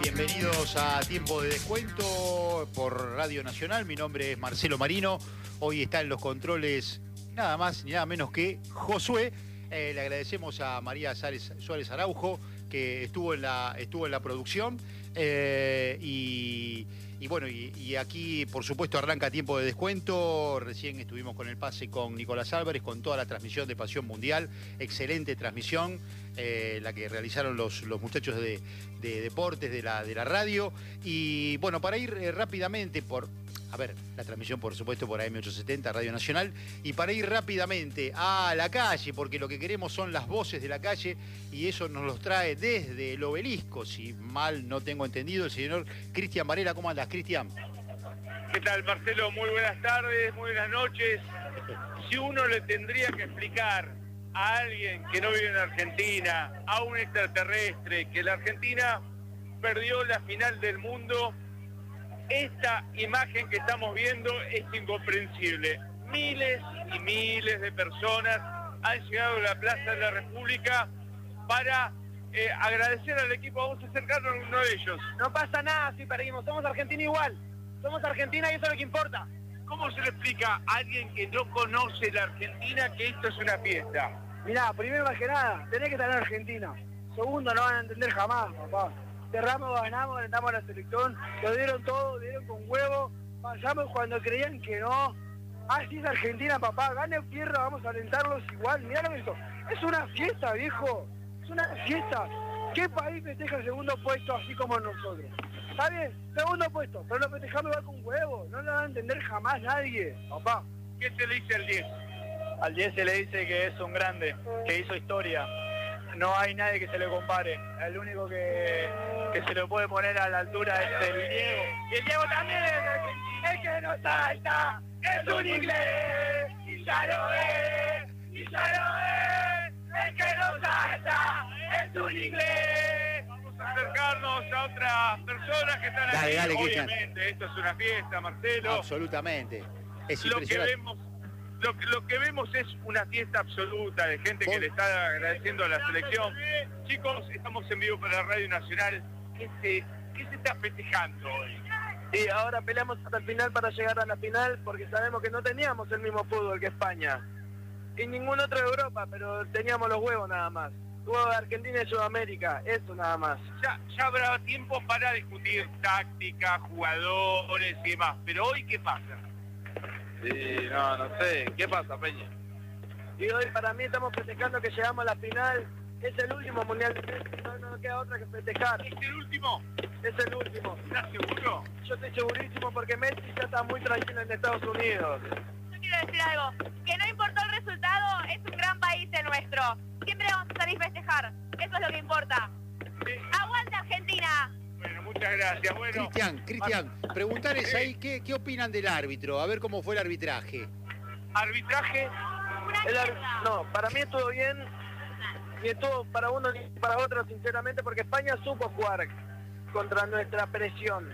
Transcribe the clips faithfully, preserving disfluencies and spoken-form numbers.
Bienvenidos a Tiempo de Descuento por Radio Nacional. Mi nombre es Marcelo Marino. Hoy está en los controles nada más ni nada menos que Josué. Eh, le agradecemos a María Suárez, Suárez Araujo, que estuvo en la, estuvo en la producción. Eh, y, y bueno, y, y aquí por supuesto arranca Tiempo de Descuento. Recién estuvimos con el pase con Nicolás Álvarez, con toda la transmisión de Pasión Mundial. Excelente transmisión, eh, la que realizaron los, los muchachos de, de deportes de la, de la radio. Y bueno, para ir eh, rápidamente por... A ver, la transmisión por supuesto por A M ochocientos setenta, Radio Nacional, y para ir rápidamente a la calle, porque lo que queremos son las voces de la calle, y eso nos los trae desde el Obelisco, si mal no tengo entendido, el señor Cristian Varela. ¿Cómo andás, Cristian? ¿Qué tal, Marcelo? Muy buenas tardes, muy buenas noches. Si uno le tendría que explicar a alguien que no vive en Argentina, a un extraterrestre, que la Argentina perdió la final del mundo, esta imagen que estamos viendo es incomprensible. Miles y miles de personas han llegado a la Plaza de la República para eh, agradecer al equipo. Vamos a acercarnos a uno de ellos. No pasa nada si perdimos, somos Argentina igual. Somos Argentina y eso es lo que importa. ¿Cómo se le explica a alguien que no conoce la Argentina que esto es una fiesta? Mirá, primero más que nada, tenés que estar en Argentina. Segundo, no van a entender jamás, papá. Cerramos, ganamos, alentamos a la selección, lo dieron todo, dieron con huevo, pasamos cuando creían que no. Así es Argentina, papá, gane tierra, vamos a alentarlos igual. Mirá lo que eso, es una fiesta, viejo, es una fiesta. ¿Qué país festeja el segundo puesto así como nosotros? ¿Está bien? Segundo puesto, pero lo festejamos igual con huevo, no lo va a entender jamás nadie, papá. ¿Qué se le dice al diez? Al diez se le dice que es un grande, que hizo historia. No hay nadie que se le compare. El único que, que se le puede poner a la altura es el Diego. Y el Diego también, el que nos salta, es un inglés, y ya lo es, y ya lo es, el que nos salta, es un inglés. Vamos a acercarnos a otras personas que están Dale, aquí. dale, Cristian. Obviamente, esto es una fiesta, Marcelo. Absolutamente. Es Lo que impresionante. vemos, lo, que- lo que vemos es una fiesta absoluta de gente que Por- le está agradeciendo a la selección. Chicos, estamos en vivo para Radio Nacional. ¿Qué se, qué se está festejando hoy? Y ahora peleamos hasta el final para llegar a la final porque sabemos que no teníamos el mismo fútbol que España. Y ningún otro de Europa, pero teníamos los huevos nada más. Huevos de Argentina y Sudamérica, eso nada más. Ya, ya habrá tiempo para discutir táctica, jugadores y demás. Pero hoy, ¿qué pasa? Sí, no, no sé. ¿Qué pasa, Peña? Y hoy para mí estamos festejando que llegamos a la final. Es el último mundial de Messi, no no nos queda otra que festejar. ¿Es el último? Es el último. ¿Estás seguro? Yo estoy segurísimo porque Messi ya está muy tranquilo en Estados Unidos. Yo quiero decir algo, que no importó el resultado, es un gran país el nuestro. Siempre vamos a salir a festejar, eso es lo que importa. Sí. ¡Aguanta Argentina! Bueno, muchas gracias. Bueno, Cristian, Cristian, preguntarles ahí qué, qué opinan del árbitro, a ver cómo fue el arbitraje. arbitraje. Una El ar- mierda. no, para mí estuvo bien, ni estuvo para uno ni para otro, sinceramente, porque España supo jugar contra nuestra presión,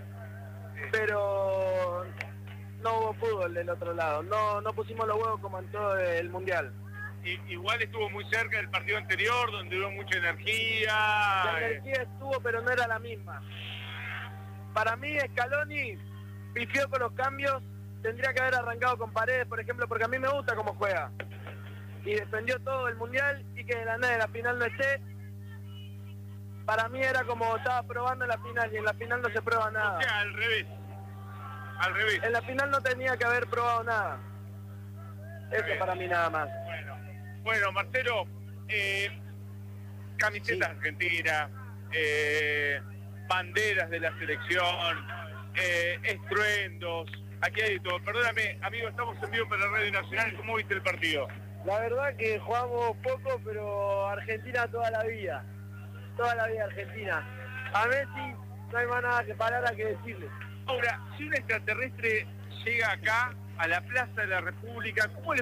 pero no hubo fútbol del otro lado, no, no pusimos los huevos como en todo el mundial. I- igual estuvo muy cerca del partido anterior, donde hubo mucha energía. La eh, energía estuvo, pero no era la misma. Para mí, Scaloni pifió con los cambios, tendría que haber arrancado con Paredes, por ejemplo, porque a mí me gusta cómo juega. Y defendió todo el mundial y que de la nada de la final no esté. Para mí era como estaba probando en la final y en la final no se prueba O nada. sea, al revés. Al revés. En la final no tenía que haber probado nada. Eso bien. para mí nada más. Bueno, bueno, Marcelo, eh, camisetas Sí. argentinas, eh, banderas de la selección, eh, estruendos, aquí hay de todo. Perdóname, amigo, estamos en vivo para Radio Nacional. ¿Cómo viste el partido? La verdad que jugamos poco, pero Argentina toda la vida. Toda la vida Argentina. A Messi no hay más nada que palabra que decirle. Ahora, si un extraterrestre llega acá, a la Plaza de la República, ¿cómo le